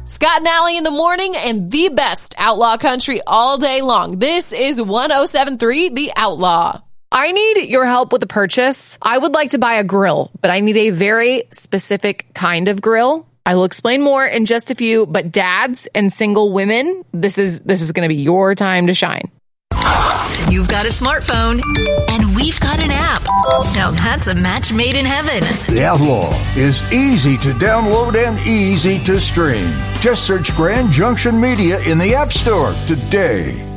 Scott and Allie in the morning and the best outlaw country all day long. This is 107.3 The Outlaw. I need your help with a purchase. I would like to buy a grill, but I need a very specific kind of grill. I will explain more in just a few, but dads and single women, this is going to be your time to shine. You've got a smartphone, and we've got an app. Now that's a match made in heaven. The Outlaw is easy to download and easy to stream. Just search Grand Junction Media in the App Store today.